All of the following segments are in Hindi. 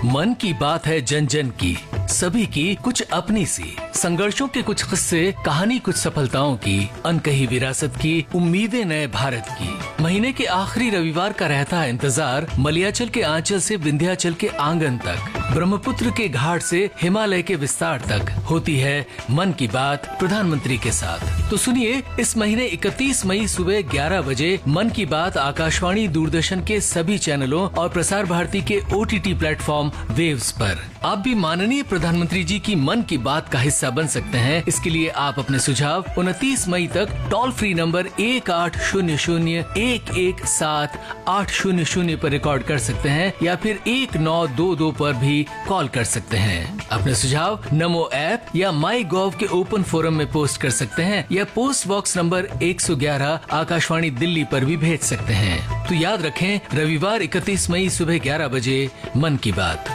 मन की बात है जन जन की, सभी की कुछ अपनी सी, संघर्षों के कुछ किस्से, कहानी कुछ सफलताओं की, अनकही विरासत की, उम्मीदें नए भारत की। महीने के आखिरी रविवार का रहता है इंतजार, मलयाचल के आंचल से विंध्याचल के आंगन तक, ब्रह्मपुत्र के घाट से हिमालय के विस्तार तक होती है मन की बात प्रधानमंत्री के साथ। तो सुनिए, इस महीने 31 मई सुबह 11 बजे मन की बात आकाशवाणी, दूरदर्शन के सभी चैनलों और प्रसार भारती के OTT प्लेटफॉर्म वेव्स पर। आप भी माननीय प्रधानमंत्री जी की मन की बात का हिस्सा बन सकते हैं। इसके लिए आप अपने सुझाव 29 मई तक टोल फ्री नंबर 1800-117-800 पर रिकॉर्ड कर सकते हैं या फिर 1922 पर भी कॉल कर सकते हैं। अपने सुझाव नमो ऐप या माई गॉव के ओपन फोरम में पोस्ट कर सकते हैं या post box number 111 Akashvani Delhi पर भी भेज सकते हैं। तो याद रखें, रविवार 31 मई सुबह 11 बजे मन की बात।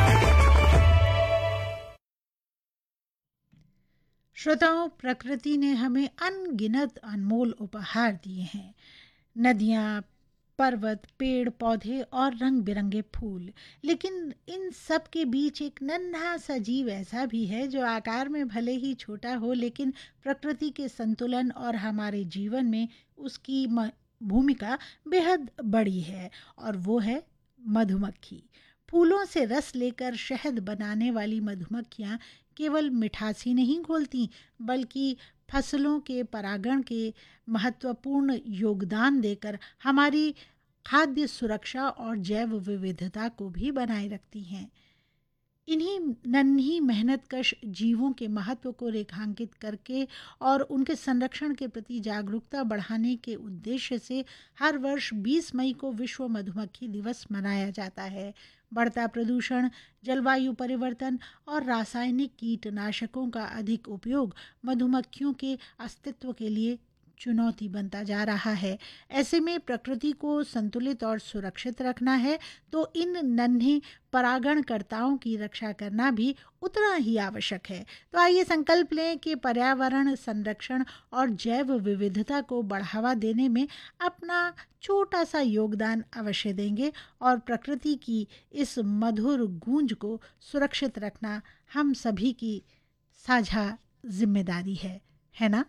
श्रोताओं, प्रकृति ने हमें अनगिनत अनमोल उपहार दिए हैं। नदियाँ, पर्वत, पेड़ पौधे और रंग बिरंगे फूल। लेकिन इन सब के बीच एक नन्हा सा जीव ऐसा भी है जो आकार में भले ही छोटा हो, लेकिन प्रकृति के संतुलन और हमारे जीवन में उसकी भूमिका बेहद बड़ी है, और वो है मधुमक्खी। फूलों से रस लेकर शहद बनाने वाली मधुमक्खियाँ केवल मिठास ही नहीं घोलती, बल्कि फसलों के परागण के महत्वपूर्ण योगदान देकर हमारी खाद्य सुरक्षा और जैव विविधता को भी बनाए रखती हैं। इन्हीं नन्ही मेहनतकश जीवों के महत्व को रेखांकित करके और उनके संरक्षण के प्रति जागरूकता बढ़ाने के उद्देश्य से हर वर्ष 20 मई को विश्व मधुमक्खी दिवस मनाया जाता है। बढ़ता प्रदूषण, जलवायु परिवर्तन और रासायनिक कीटनाशकों का अधिक उपयोग मधुमक्खियों के अस्तित्व के लिए चुनौती बनता जा रहा है। ऐसे में प्रकृति को संतुलित और सुरक्षित रखना है, तो इन नन्हे परागणकर्ताओं की रक्षा करना भी उतना ही आवश्यक है। तो आइए संकल्प लें कि पर्यावरण संरक्षण और जैव विविधता को बढ़ावा देने में अपना छोटा सा योगदान अवश्य देंगे, और प्रकृति की इस मधुर गूंज को सुरक्षित रखना हम सभी की साझा जिम्मेदारी है ना?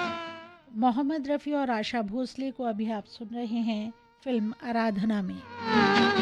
मोहम्मद रफ़ी और आशा भोसले को अभी आप सुन रहे हैं फिल्म आराधना में।